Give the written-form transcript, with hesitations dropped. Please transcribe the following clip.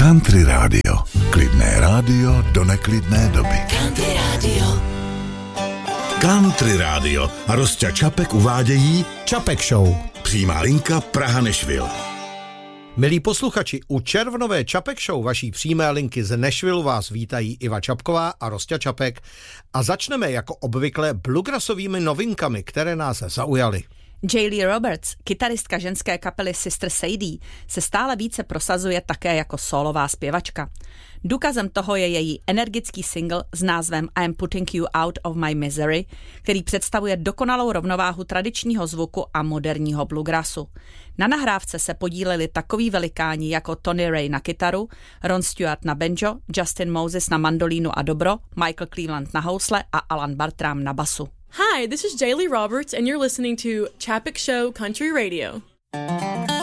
Country Radio. Klidné rádio do neklidné doby. Country Radio. Country Radio a Rosťa Čapek uvádějí Čapek Show. Přímá linka Praha-Nashville. Milí posluchači, u červnové Čapek Show vaší přímé linky z Nashville vás vítají Iva Čapková a Rosťa Čapek. A začneme jako obvykle bluegrassovými novinkami, které nás zaujaly. Jaylee Roberts, kytaristka ženské kapely Sister Sadie, se stále více prosazuje také jako sólová zpěvačka. Důkazem toho je její energický single s názvem I'm Putting You Out of My Misery, který představuje dokonalou rovnováhu tradičního zvuku a moderního bluegrassu. Na nahrávce se podíleli takoví velikáni jako Tony Ray na kytaru, Ron Stewart na banjo, Justin Moses na mandolínu a dobro, Michael Cleveland na housle a Alan Bartram na basu. Hi, this is Jaylee Roberts and you're listening to Chapek Show Country Radio.